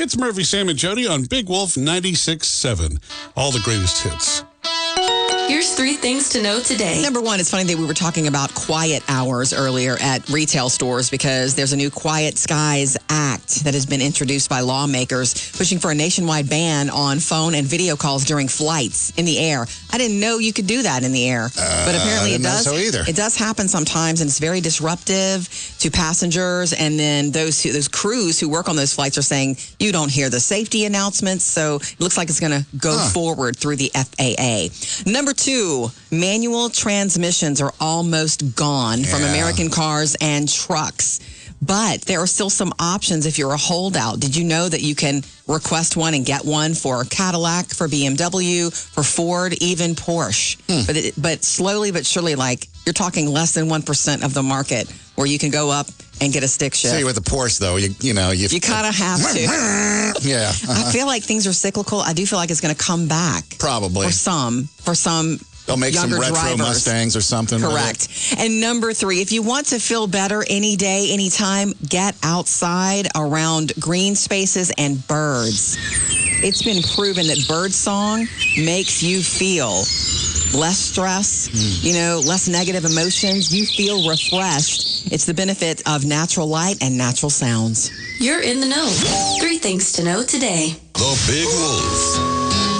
It's Murphy, Sam, and Jody on Big Wolf 96.7. All the greatest hits. Here's 3 things to know today. Number one, it's funny that we were talking about quiet hours earlier at retail stores because there's a new Quiet Skies Act that has been introduced by lawmakers pushing for a nationwide ban on phone and video calls during flights in the air. I didn't know you could do that in the air, but apparently it does. So either. It does happen sometimes, and it's very disruptive to passengers. And then those crews who work on those flights are saying you don't hear the safety announcements, so it looks like it's going to go forward through the FAA. Number 2, manual transmissions are almost gone from American cars and trucks. But there are still some options if you're a holdout. Did you know that you can request one and get one for Cadillac, for BMW, for Ford, even Porsche? But slowly but surely, like, you're talking less than 1% of the market where you can go up and get a stick shift. See, with the Porsche, though, you kind of have to. Yeah. I feel like things are cyclical. I do feel like it's going to come back. Probably. For some They'll make some younger retro drivers. Mustangs or something. Correct. And number 3, if you want to feel better any day, anytime, get outside around green spaces and birds. It's been proven that birdsong makes you feel less stress, less negative emotions. You feel refreshed. It's the benefit of natural light and natural sounds. You're in the know. 3 things to know today. The Big Wolf.